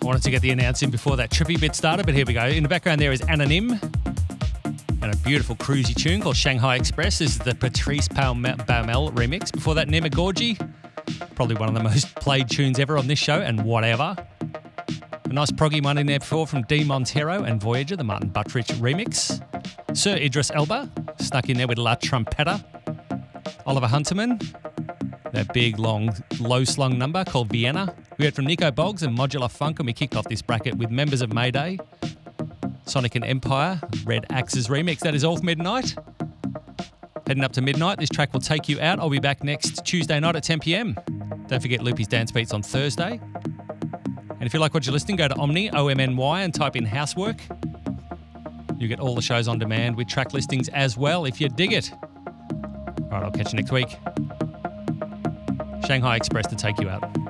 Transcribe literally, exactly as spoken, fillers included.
I wanted to get the announcing before that trippy bit started, but here we go. In the background there is Anonym and a beautiful cruisy tune called Shanghai Express. This is the Patrice Baumel remix. Before that, Nemagorgi, probably one of the most played tunes ever on this show, and Whatever. A nice proggy one in there before from D. Montero and Voyager, the Martin Buttrich remix. Sir Idris Elba snuck in there with La Trompetta. Oliver Hunterman, that big, long, low-slung number called Vienna. We heard from Nico Boggs and Modular Funk, and we kicked off this bracket with members of Mayday, Sonic and Empire, Red Axe's remix. That is all for midnight. Heading up to midnight, this track will take you out. I'll be back next Tuesday night at ten p m. Don't forget Loopy's Dance Beats on Thursday. And if you like what you're listening, go to Omny, O M N Y, and type in Housework. You get all the shows on demand with track listings as well if you dig it. All right, I'll catch you next week. Shanghai Express to take you out.